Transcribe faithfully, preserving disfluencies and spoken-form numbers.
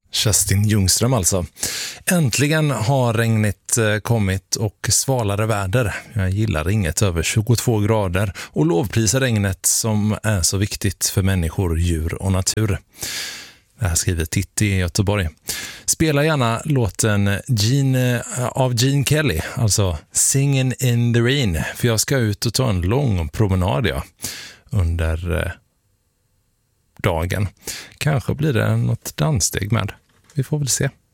Kerstin Ljungström alltså. Äntligen har regnet kommit och svalare väder. Jag gillar inget över tjugotvå grader och lovprisar regnet som är så viktigt för människor, djur och natur. Det här skriver Titti i Göteborg. Spela gärna låten Gene, av Gene Kelly, alltså Singin' in the Rain, för jag ska ut och ta en lång promenad ja, under eh, dagen. Kanske blir det något danssteg med. Vi får väl se.